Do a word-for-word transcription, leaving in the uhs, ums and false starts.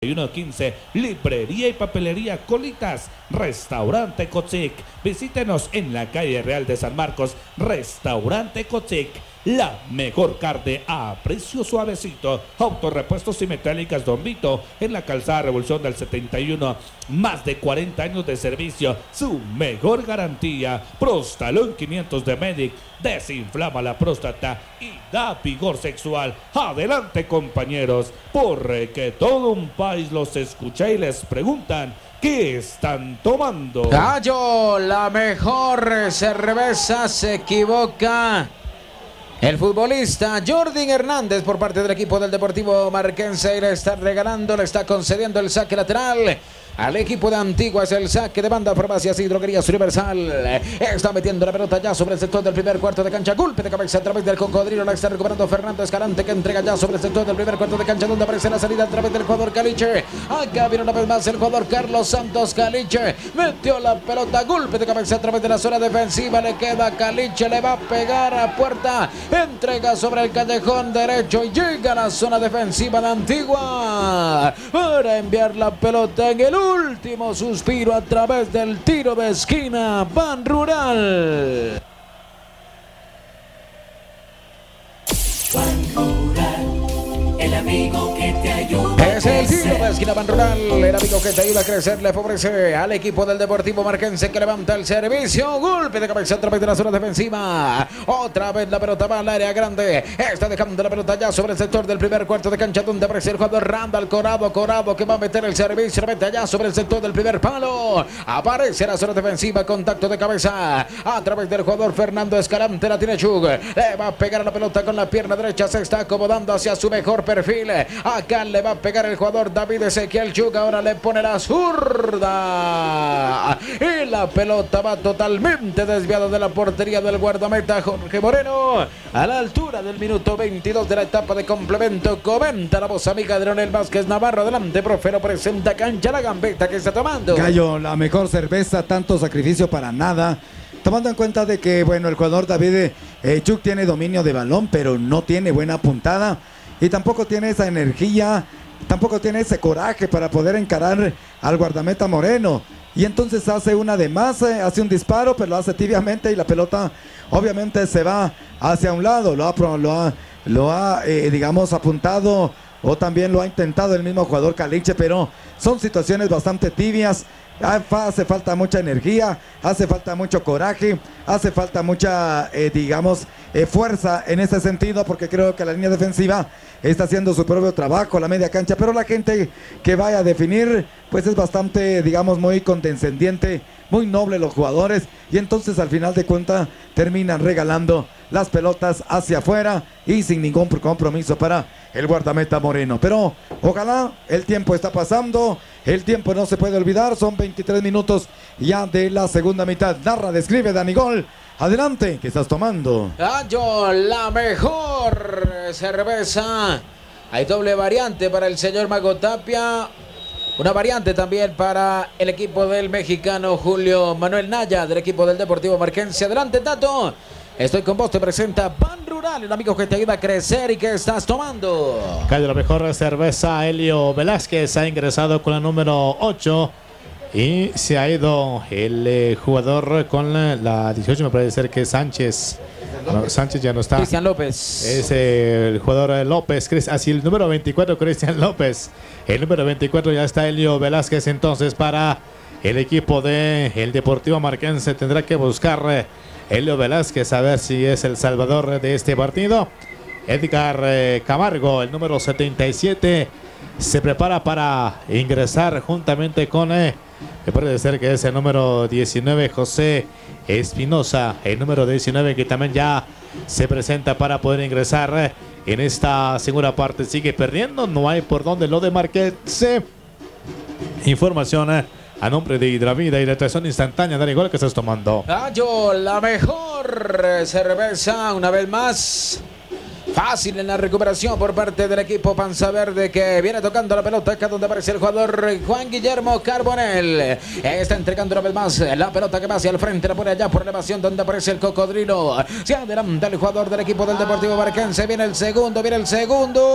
uno quince, librería y papelería Colitas, restaurante Cochic. Visítenos en la calle Real de San Marcos, restaurante Cochic. La mejor carne a precio suavecito. Autorepuestos y metálicas Don Vito en la calzada Revolución del setenta y uno. Más de cuarenta años de servicio. Su mejor garantía. Prostalón quinientos de Medic. Desinflama la próstata y da vigor sexual. Adelante, compañeros, porque todo un país los escucha y les preguntan ¿qué están tomando? Gallo, la mejor cerveza, se equivoca el futbolista Jordi Hernández por parte del equipo del Deportivo Marquense. Le está regalando, le está concediendo el saque lateral al equipo de Antigua. Es el saque de banda. Farmacias y Droguerías Universal está metiendo la pelota ya sobre el sector del primer cuarto de cancha. Golpe de cabeza a través del cocodrilo. La está recuperando Fernando Escalante, que entrega ya sobre el sector del primer cuarto de cancha, donde aparece la salida a través del jugador Caliche. Acá viene una vez más el jugador Carlos Santos Caliche. Metió la pelota. Golpe de cabeza a través de la zona defensiva. Le queda Caliche. Le va a pegar a puerta. Entrega sobre el callejón derecho y llega a la zona defensiva de Antigua para enviar la pelota en el último suspiro a través del tiro de esquina. Ban Rural. Ban Rural, el amigo que te ayuda. Es el tiro de esquina Ban Rural, el amigo que te ayuda a crecer. Le favorece al equipo del Deportivo Marquense, que levanta el servicio. Golpe de cabeza a través de la zona defensiva. Otra vez la pelota va al área grande. Está dejando la pelota ya sobre el sector del primer cuarto de cancha, donde aparece el jugador Randall Corado. Corado que va a meter el servicio. Le mete allá sobre el sector del primer palo. Aparece la zona defensiva. Contacto de cabeza a través del jugador Fernando Escalante. La tiene Chug. Le va a pegar a la pelota con la pierna derecha. Se está acomodando hacia su mejor perfil. Acá le va a pegar el jugador David Ezequiel Chug. Ahora le pone la zurda y la pelota va totalmente desviada de la portería del guardameta Jorge Moreno, a la altura del minuto veintidós de la etapa de complemento. Comenta la voz amiga de Leonel Vázquez Navarro. Adelante, profe, lo presenta cancha la gambeta que está tomando. Gallo, la mejor cerveza, tanto sacrificio para nada. Tomando en cuenta de que, bueno, el jugador David eh, Chug tiene dominio de balón, pero no tiene buena puntada y tampoco tiene esa energía, tampoco tiene ese coraje para poder encarar al guardameta Moreno. Y entonces hace una de más, eh, hace un disparo, pero lo hace tibiamente y la pelota obviamente se va hacia un lado. Lo ha, lo ha, lo ha eh, digamos, apuntado o también lo ha intentado el mismo jugador Caliche, pero son situaciones bastante tibias. Hace falta mucha energía, hace falta mucho coraje, hace falta mucha, eh, digamos, eh, fuerza en ese sentido, porque creo que la línea defensiva está haciendo su propio trabajo, la media cancha, pero la gente que vaya a definir, pues es bastante, digamos, muy condescendiente, muy noble los jugadores, y entonces al final de cuentas terminan regalando las pelotas hacia afuera y sin ningún compromiso para el guardameta Moreno. Pero ojalá, el tiempo está pasando, el tiempo no se puede olvidar, son veintitrés minutos ya de la segunda mitad. Narra, describe Dani Gol. Adelante, ¿qué estás tomando? Gallo, la mejor cerveza. Hay doble variante para el señor Mago Tapia. Una variante también para el equipo del mexicano Julio Manuel Naya, del equipo del Deportivo Marquense. Adelante, Tato. Estoy con vos, te presenta Ban Rural, el amigo que te ayuda a crecer. ¿Y qué estás tomando? Calle, la mejor cerveza. Helio Velázquez ha ingresado con la número ocho y se ha ido el eh, jugador con la, la dieciocho, me parece ser que es Sánchez. No, Sánchez ya no está. Cristian López. Es eh, el jugador eh, López, así el número veinticuatro, Cristian López. El número veinticuatro ya está Helio Velázquez. Entonces para el equipo de el Deportivo Marquense tendrá que buscar eh, Helio Velázquez, a ver si es el salvador de este partido. Edgar eh, Camargo, el número setenta y siete, se prepara para ingresar juntamente con, eh, me parece ser que es el número diecinueve, José Espinosa, el número diecinueve, que también ya se presenta para poder ingresar eh, en esta segunda parte. Sigue perdiendo, no hay por dónde lo de Marquense. Información eh, a nombre de Hidravida, hidratación instantánea. Dani Gol, ¿qué estás tomando? Gallo, la mejor cerveza, una vez más. Fácil en la recuperación por parte del equipo Panza Verde, que viene tocando la pelota acá donde aparece el jugador Juan Guillermo Carbonell. Está entregando una vez más la pelota que va hacia el frente, la pone allá por elevación donde aparece el cocodrilo. Se adelanta el jugador del equipo del Deportivo Marquense. Viene el segundo, viene el segundo.